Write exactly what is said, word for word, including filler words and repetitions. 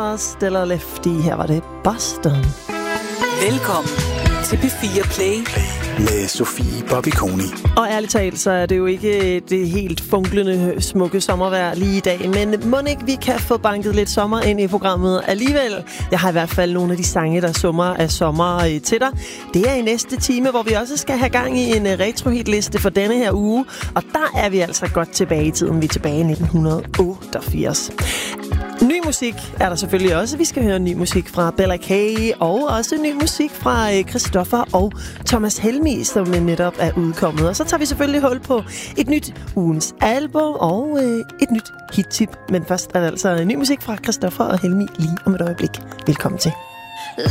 Stars, Stella Lefty. Her var det Boston. Velkommen til P fire Play med Sofie Bobby-Koni. Og ærligt talt, så er det jo ikke det helt funklende, smukke sommervejr lige i dag. Men må ikke vi kan få banket lidt sommer ind i programmet alligevel? Jeg har i hvert fald nogle af de sange, der summer af sommer til dig. Det er i næste time, hvor vi også skal have gang i en retro-hitliste for denne her uge. Og der er vi altså godt tilbage i tiden. Vi er tilbage i nitten otteogfirs. Ny musik er der selvfølgelig også. Vi skal høre ny musik fra Bella K. Og også ny musik fra Christoffer og Thomas Helmig, som netop er udkommet. Og så tager vi selvfølgelig hul på et nyt ugens album og øh, et nyt hittip. Men først er der altså ny musik fra Christoffer og Helmig lige om et øjeblik. Velkommen til.